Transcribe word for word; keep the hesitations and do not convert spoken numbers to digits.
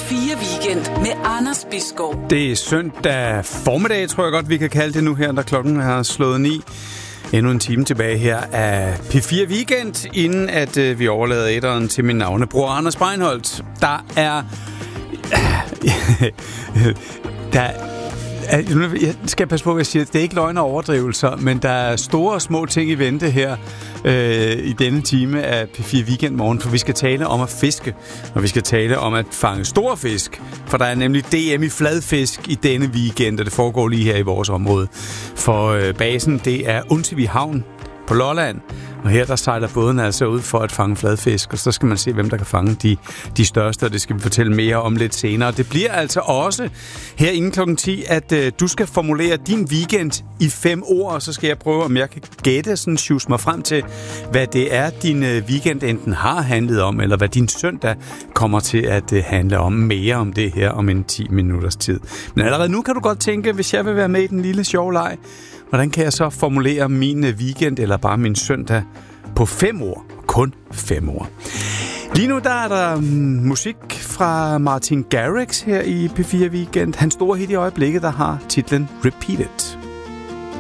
fire Weekend med Anders Bisgaard. Det er søndag formiddag, tror jeg godt, vi kan kalde det nu her, da klokken har slået ni. Endnu en time tilbage her af P fire Weekend, inden at øh, vi overlader æteren til min navnebror Anders Breinholt. Der er... der Jeg skal passe på, hvad jeg siger. Det er ikke løgn og overdrivelser, men der er store og små ting i vente her øh, i denne time af P fire Weekend morgen, for vi skal tale om at fiske, og vi skal tale om at fange store fisk, for der er nemlig D M i fladfisk i denne weekend, og det foregår lige her i vores område. For øh, basen, det er Undsevi Havn på Lolland, og her der sejler båden altså ud for at fange fladfisk, og så skal man se, hvem der kan fange de, de største, og det skal vi fortælle mere om lidt senere. Det bliver altså også her inden klokken ti, at øh, du skal formulere din weekend i fem ord, og så skal jeg prøve, om jeg kan gætte, sådan sjus mig frem til, hvad det er, din øh, weekend enten har handlet om, eller hvad din søndag kommer til at øh, handle om. Mere om det her om en ti minutters tid. Men allerede nu kan du godt tænke, hvis jeg vil være med i den lille sjove leg, hvordan kan jeg så formulere min weekend eller bare min søndag på fem ord? Kun fem ord. Lige nu der er der musik fra Martin Garrix her i P fire Weekend. Hans store hit i øjeblikket, der har titlen Repeat It.